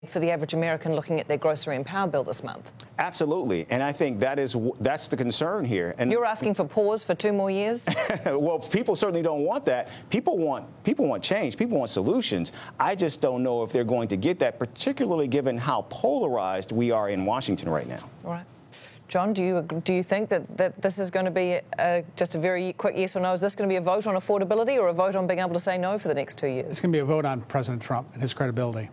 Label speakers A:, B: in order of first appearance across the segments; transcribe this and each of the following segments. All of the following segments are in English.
A: for the average American looking at their grocery and power bill this month?
B: Absolutely, and I think that's the concern here. And
A: you're asking for pause for 2 more years?
B: Well, people certainly don't want that. People want change. People want solutions. I just don't know if they're going to get that, particularly given how polarized we are in Washington right now.
A: All right. John, do you think that this is going to be just a very quick yes or no? Is this going to be a vote on affordability or a vote on being able to say no for the next 2 years?
C: It's going to be a vote on President Trump and his credibility.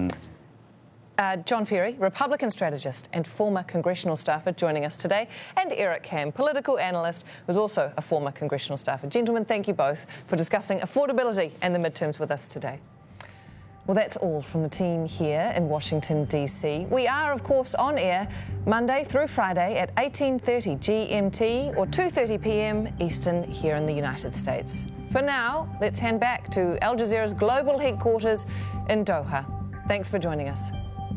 A: John Ferry, Republican strategist and former congressional staffer, joining us today, and Eric Ham, political analyst, who's also a former congressional staffer. Gentlemen, thank you both for discussing affordability and the midterms with us today. Well, that's all from the team here in Washington, D.C. We are, of course, on air Monday through Friday at 18:30 GMT or 2:30 p.m. Eastern here in the United States. For now, let's hand back to Al Jazeera's global headquarters in Doha. Thanks for joining us.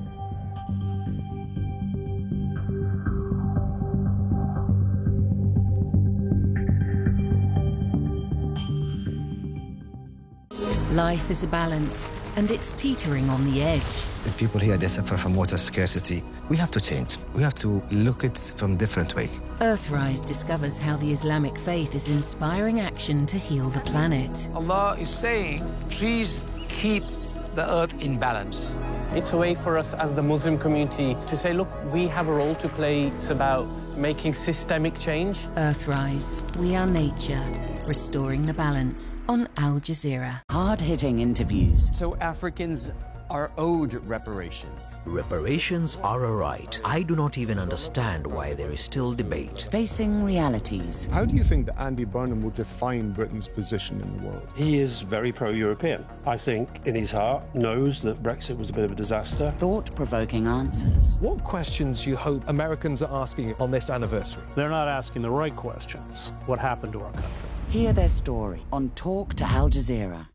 D: Life is a balance, and it's teetering on the edge.
E: The people here, they suffer from water scarcity. We have to change. We have to look at it from a different way.
D: Earthrise discovers how the Islamic faith is inspiring action to heal the planet.
F: Allah is saying, trees keep the earth in balance.
G: It's a way for us as the Muslim community to say, look, we have a role to play. It's about making systemic change.
D: Earthrise, we are nature, restoring the balance on Al Jazeera.
H: Hard-hitting interviews.
I: So Africans are owed reparations.
J: Reparations are a right. I do not even understand why there is still debate.
H: Facing realities.
K: How do you think that Andy Burnham will define Britain's position in the world?
L: He is very pro-European. I think in his heart knows that Brexit was a bit of a disaster.
H: Thought-provoking answers.
M: What questions do you hope Americans are asking on this anniversary?
N: They're not asking the right questions. What happened to our country?
H: Hear their story on Talk to Al Jazeera.